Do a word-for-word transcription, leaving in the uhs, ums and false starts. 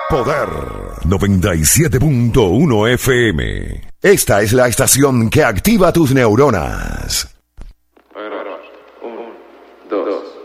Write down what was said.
Poder noventa y siete punto uno F M. Esta es la estación que activa tus neuronas. Un, dos.